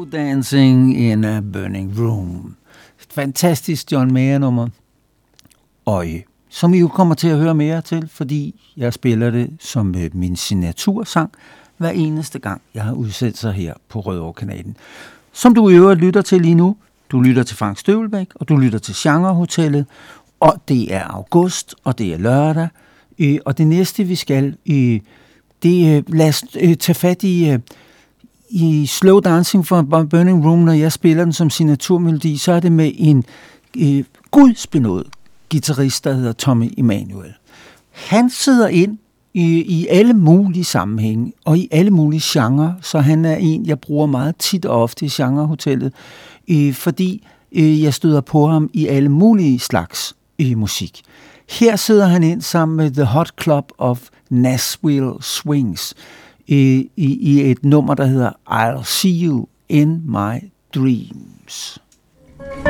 Dancing in a Burning Room. Et fantastisk John Mayer-nummer. Og som I jo kommer til at høre mere til, fordi jeg spiller det som min signatursang hver eneste gang, jeg har udsendt sig her på Rødovre-kanalen. Som du i øvrigt lytter til lige nu. Du lytter til Frank Støvlbæk, og du lytter til Genrehotellet. Og det er august, og det er lørdag. Og det næste, vi skal, lad os tage fat i Slow Dancing for Burning Room. Når jeg spiller den som signaturmelodi, så er det med en gudsbenået guitarist, der hedder Tommy Emmanuel. Han sidder ind i alle mulige sammenhænge og i alle mulige genrer, så han er en, jeg bruger meget tit og ofte i Genrehotellet, fordi jeg støder på ham i alle mulige slags musik. Her sidder han ind sammen med The Hot Club of Nashville Swings i et nummer, der hedder I'll See You in My Dreams.